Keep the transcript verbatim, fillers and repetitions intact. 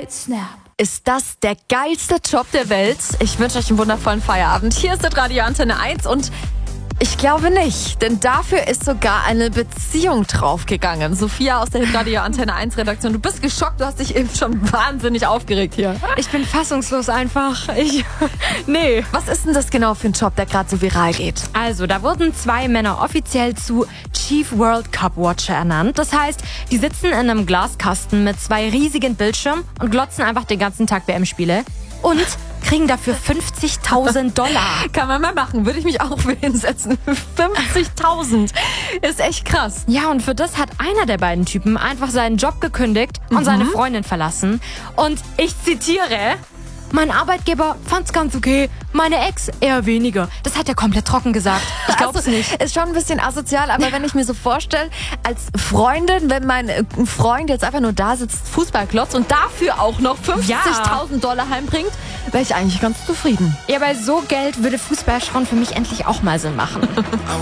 Get Snap. Ist das der geilste Job der Welt? Ich wünsche euch einen wundervollen Feierabend. Hier ist das Radio Antenne eins und ich glaube nicht, denn dafür ist sogar eine Beziehung draufgegangen. Sophia aus der Radio Antenne eins Redaktion, du bist geschockt, du hast dich eben schon wahnsinnig aufgeregt hier. Ich bin fassungslos einfach. Ich, nee. Was ist denn das genau für ein Job, der gerade so viral geht? Also, da wurden zwei Männer offiziell zu Chief World Cup Watcher ernannt. Das heißt, die sitzen in einem Glaskasten mit zwei riesigen Bildschirmen und glotzen einfach den ganzen Tag W M-Spiele. Und kriegen dafür fünfzigtausend Dollar. Kann man mal machen, würde ich mich auch für hinsetzen. fünfzigtausend ist echt krass. Ja, und für das hat einer der beiden Typen einfach seinen Job gekündigt und Mhm. seine Freundin verlassen. Und ich zitiere: Mein Arbeitgeber fand's ganz okay, meine Ex eher weniger. Das hat er komplett trocken gesagt. Ich glaub's Also, nicht. ist schon ein bisschen asozial, aber wenn ich mir so vorstelle, als Freundin, wenn mein äh, Freund jetzt einfach nur da sitzt, Fußball klotzt und dafür auch noch fünfzigtausend Dollar heimbringt, wäre ich eigentlich ganz zufrieden. Ja, bei so Geld würde Fußball schon für mich endlich auch mal Sinn machen.